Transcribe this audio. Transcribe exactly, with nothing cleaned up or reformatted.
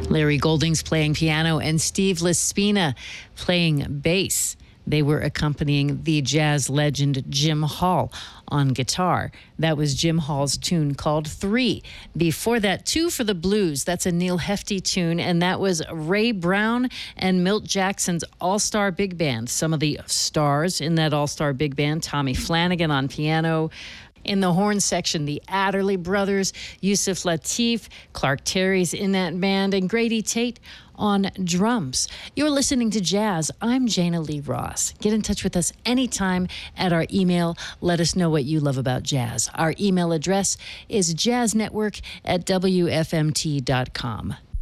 Larry Goldings playing piano and Steve Laspina playing bass. They were accompanying the jazz legend Jim Hall on guitar. That was Jim Hall's tune called Three. Before that, Two for the Blues. That's a Neil Hefti tune, and that was Ray Brown and Milt Jackson's All-Star Big Band. Some of the stars in that All-Star Big Band: Tommy Flanagan on piano. In the horn section, the Adderley Brothers, Yusuf Lateef, Clark Terry's in that band, and Grady Tate on drums. You're listening to Jazz. I'm Jana Lee Ross. Get in touch with us anytime at our email. Let us know what you love about jazz. Our email address is jazznetwork at w f m t dot com.